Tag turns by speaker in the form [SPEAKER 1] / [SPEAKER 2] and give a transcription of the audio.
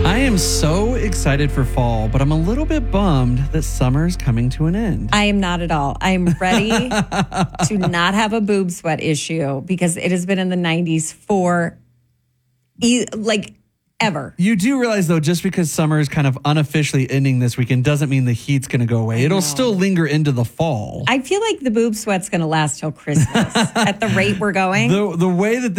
[SPEAKER 1] I am so excited for fall, but I'm a little bit bummed that summer's coming to an end.
[SPEAKER 2] I am not at all. I'm ready to not have a boob sweat issue because it has been in the 90s for ever.
[SPEAKER 1] You do realize, though, just because summer is kind of unofficially ending this weekend doesn't mean the heat's going to go away. It'll still linger into the fall.
[SPEAKER 2] I feel like the boob sweat's going to last till Christmas at the rate we're going.
[SPEAKER 1] The way that